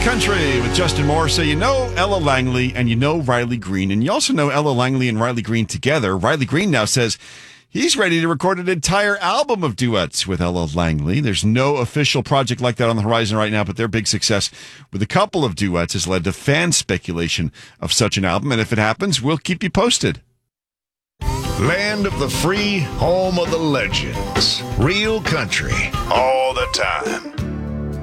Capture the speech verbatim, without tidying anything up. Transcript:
Country with Justin Morrissey. You know Ella Langley and you know Riley Green, and you also know Ella Langley and Riley Green together. Riley Green now says he's ready to record an entire album of duets with Ella Langley. There's no official project like that on the horizon right now, but their big success with a couple of duets has led to fan speculation of such an album, and if it happens, we'll keep you posted. Land of the free, home of the legends. Real country, all the time.